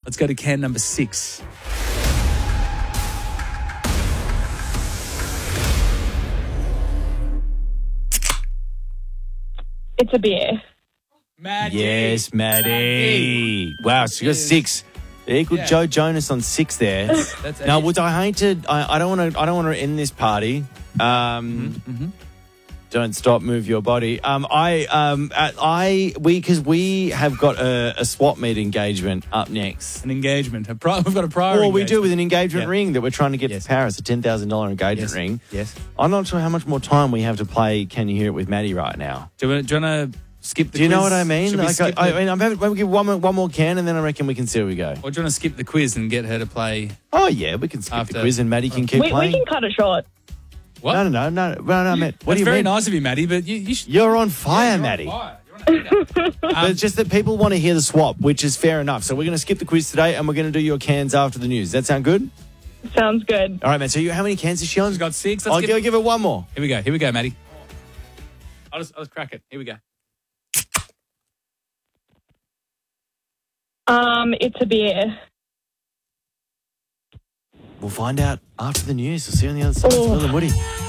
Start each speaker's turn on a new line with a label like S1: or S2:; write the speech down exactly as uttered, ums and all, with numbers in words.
S1: Let's go to can number six.
S2: It's a beer.
S1: Maddie.
S3: Yes, Maddie. Wow, so you got
S1: Yes.
S3: six. Equal
S1: Yeah.
S3: Joe Jonas on six there.
S1: That's
S3: now,
S1: eight.
S3: would I hate to? I, I don't want to. I don't want to end this party. Um,
S1: Mm-hmm.
S3: Don't stop, move your body. Um, I, um, uh, I, we, because we have got a, a swap meet engagement up next.
S1: An engagement. A pri- we've got a prior
S3: Well, we do
S1: engagement.
S3: with an engagement
S1: Yeah.
S3: ring that we're trying to get
S1: Yes.
S3: to Paris, a ten thousand dollars engagement
S1: Yes.
S3: ring.
S1: Yes.
S3: I'm not sure how much more time we have to play Can You Hear It with Maddie right now.
S1: Do you, want- do you want to skip the
S3: Do you know
S1: quiz?
S3: what I mean?
S1: Should we
S3: Like,
S1: skip
S3: I,
S1: the-
S3: I mean, I'm having, we'll give one more, one more can, and then I reckon we can see where we go.
S1: Or do you want to skip the quiz and get her to play?
S3: Oh yeah, we can skip
S1: After-
S3: the quiz, and Maddie can keep
S2: We, we
S3: playing.
S2: can cut it short.
S1: What?
S3: No, no, no, no, no, no, Matt. What
S1: That's
S3: do you
S1: very
S3: mean?
S1: nice of you, Maddie, but you, you should...
S3: You're on fire,
S1: You're on
S3: Maddie.
S1: fire. You're on fire.
S3: But it's just that people want to hear the swap, which is fair enough. So we're going to skip the quiz today, and we're going to do your cans after the news. Does that sound good?
S2: Sounds good.
S3: All right, man. So you, how many cans is she on?
S1: She's got six. Let's
S3: I'll
S1: get-
S3: give, give it one more.
S1: Here we go. Here we go, Maddie. I'll just, I'll just crack it. Here we go.
S2: Um, it's a beer.
S3: We'll find out after the news. We'll see you on the other side.
S2: Oh.
S3: Phil and Woody.